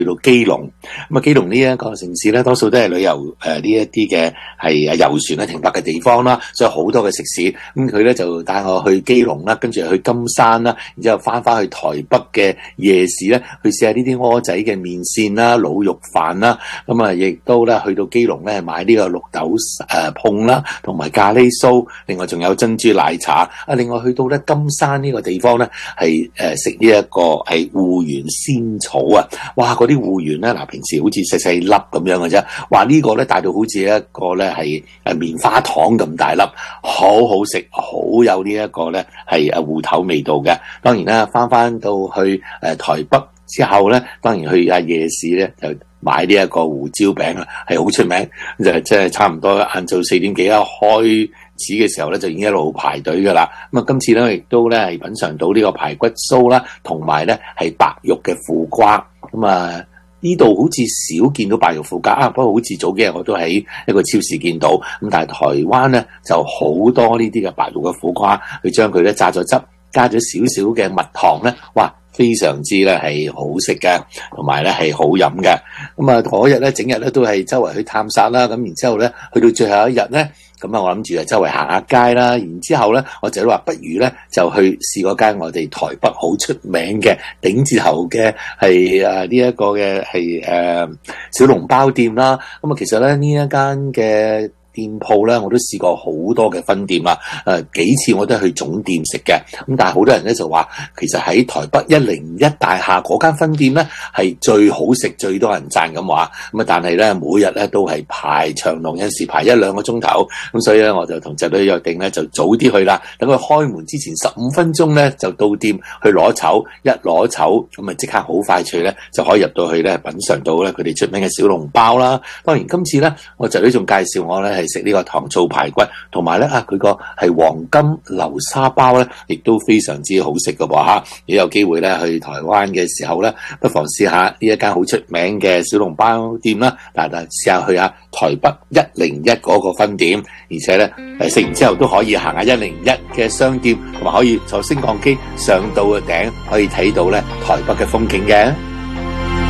去到基隆。咁啊，基隆呢一個城市咧，多數都係旅遊呢一啲嘅係遊船咧停泊嘅地方啦，所以好多嘅食肆。咁佢咧就帶我去基隆啦，跟住去金山啦，然之後翻去台北嘅夜市咧，去試下呢啲蚵仔嘅麵線啦、滷肉飯啦。咁啊，亦都咧去到基隆咧買呢個綠豆碰啦，同埋咖喱酥，另外仲有珍珠奶茶。啊，另外去到咧金山呢個地方咧，係食呢一個係芋圓仙草啊！哇，嗰啲芋圓咧，嗱平時好似細細粒咁樣嘅啫，哇呢個咧大到好似一個咧係棉花糖咁大粒，好好食，好有呢一個咧係芋頭味道嘅。當然啦，翻到去台北之後咧，當然去夜市咧就買呢一個胡椒餅啦，係好出名，就即係差唔多晏晝4點幾開始嘅時候咧，就已經一路排隊噶啦。咁啊，今次咧亦都咧係品嚐到呢個排骨酥啦，同埋咧係白肉嘅苦瓜。咁啊，呢度好似少見到白肉苦瓜啊，不過好似早幾日我都喺一個超市見到。咁但係台灣咧就好多呢啲嘅白肉嘅苦瓜，佢將佢咧榨咗汁，加咗少少嘅蜜糖咧，哇！非常之咧係好食嘅，同埋咧係好飲嘅。咁啊，嗰日咧整日咧都係周圍去探索啦。咁然之後咧，去到最後一日咧，咁啊我諗住啊周圍行下街啦。然之後咧，我就都話不如咧就去試嗰間我哋台北好出名嘅頂字頭嘅係呢一個嘅係小籠包店啦。咁啊，其實咧呢一間嘅店鋪咧，我都試過好多嘅分店啦，幾次我都係去總店食嘅。咁但係好多人咧就話，其實喺台北101大廈嗰間分店咧係最好食、最多人讚咁話。咁啊，但係咧每日咧都係排長龍，有時排1-2個鐘頭。咁所以咧我就同侄女約定咧就早啲去啦，等佢開門之前15分鐘咧就到店去攞籌，一攞籌咁啊即刻好快脆咧就可以入到去咧品嚐到咧佢哋出名嘅小籠包啦。當然今次咧我侄女仲介紹我咧係食呢個糖醋排骨，同埋咧佢個係黃金流沙包咧，亦都非常之好食嘅喎嚇。如果有機會咧去台灣嘅時候咧，不妨試下呢一間好出名嘅小籠包店啦。嗱，試下去下台北101嗰個分店，而且咧食完之後都可以行下101嘅商店，同埋可以坐升降機上到個頂，可以睇到咧台北嘅風景嘅。